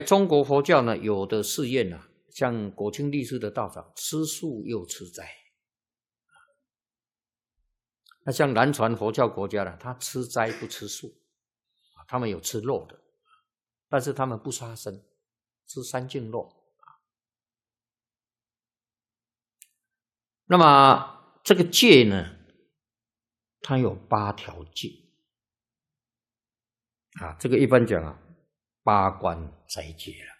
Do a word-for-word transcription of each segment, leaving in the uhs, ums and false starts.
中国佛教呢，有的寺院呢、啊，像果清律师的道场，吃素又吃斋。那像南传佛教国家呢，他吃斋不吃素，他们有吃肉的，但是他们不杀生，吃三净肉。那么这个戒呢，它有八条戒啊，这个一般讲啊，八关斋戒了。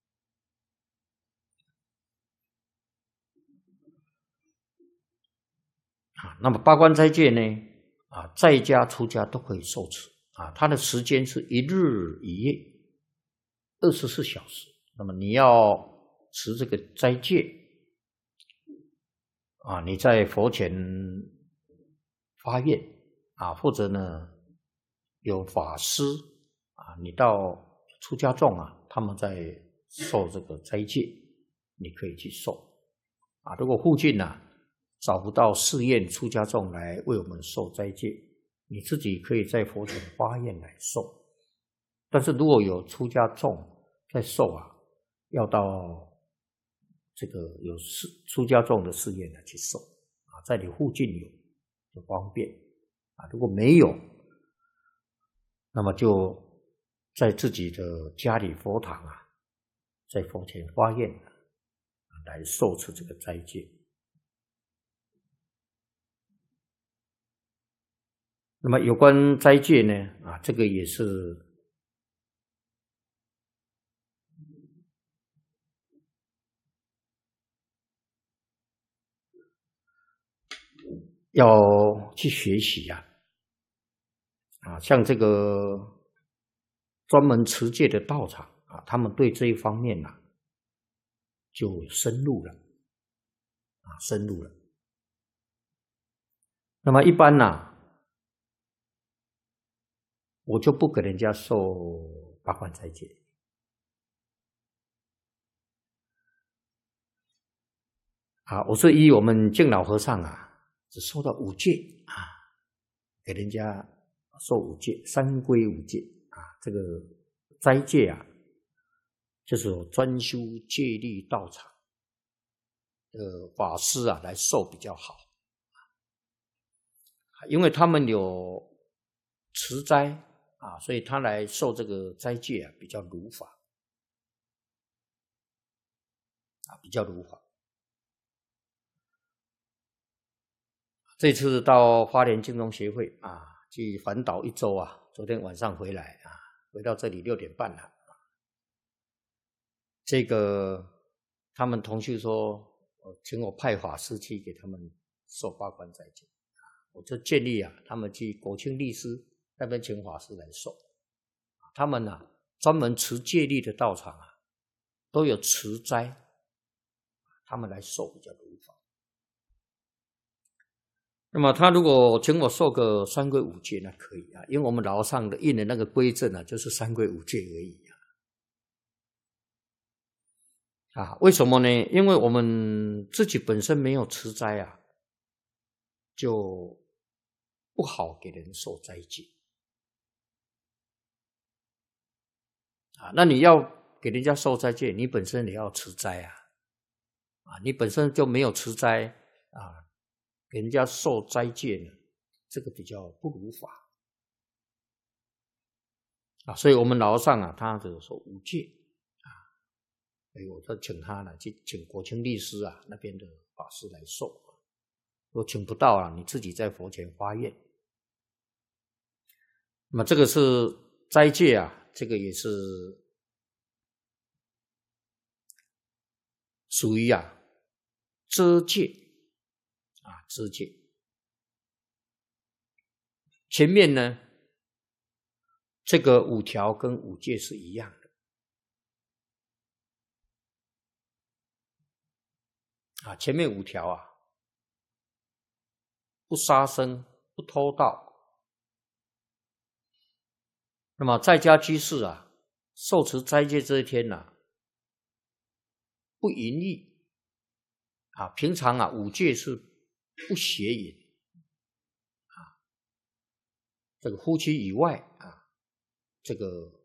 啊，那么八关斋戒呢，啊，在家出家都可以受持啊，它的时间是一日一夜，二十四小时。那么你要持这个斋戒啊，你在佛前发愿啊，或者呢有法师啊，你到出家众啊，他们在受这个斋戒，你可以去受啊。如果附近啊找不到寺院出家众来为我们受斋戒，你自己可以在佛前发愿来受。但是如果有出家众在受啊，要到这个有寺出家众的寺院来去受啊，在你附近有就方便啊，如果没有，那么就在自己的家里佛堂啊，在佛前发愿啊，来受持这个斋戒。那么有关斋戒呢，啊，这个也是要去学习呀、啊，啊，像这个专门持戒的道场啊，他们对这一方面啊，就深入了，啊，深入了。那么一般呢、啊，我就不给人家受八关斋戒。啊，我是依我们敬老和尚啊，只受到五戒啊，给人家受五戒，三归五戒啊，这个斋戒啊，就是有专修戒律道场的法师啊来受比较好，因为他们有持斋啊，所以他来受这个斋戒啊比较如法啊，比较如法。这次到花莲金融协会啊，去环岛一周啊，昨天晚上回来啊，回到这里六点半了。这个他们同学说，请我派法师去给他们受八关斋戒，我就建议啊，他们去果清律师那边请法师来受。他们啊，专门持戒律的道场啊，都有持斋，他们来受比较如法。那么他如果请我受个三归五戒，那可以啊，因为我们牢上的印的那个规证啊，就是三归五戒而已啊。啊，为什么呢？因为我们自己本身没有持斋啊，就不好给人受斋戒啊。那你要给人家受斋戒，你本身也要持斋啊，啊，你本身就没有持斋啊。给人家受斋戒呢，这个比较不如法啊，所以我们老和尚啊，他就说五戒啊，所以我就请他呢去请果清律师啊那边的法师来受，如果请不到啊，你自己在佛前发愿。那么这个是斋戒啊，这个也是属于啊遮戒。啊，遮戒。前面呢，这个五条跟五戒是一样的。啊，前面五条啊，不杀生，不偷盗。那么在家居士啊，受持斋戒这一天呢、啊，不淫欲。啊，平常啊，五戒是不邪淫啊，这个夫妻以外啊，这个